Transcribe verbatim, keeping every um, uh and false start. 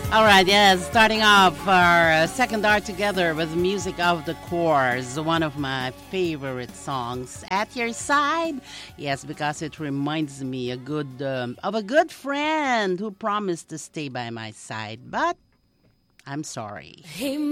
All right, yes, starting off our uh, second hour together with music of the Corrs, one of my favorite songs. At Your Side, yes, because it reminds me a good um, of a good friend who promised to stay by my side, but I'm sorry. Hey,